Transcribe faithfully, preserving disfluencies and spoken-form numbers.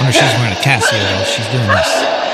wonder if she's wearing a Casio while she's doing this.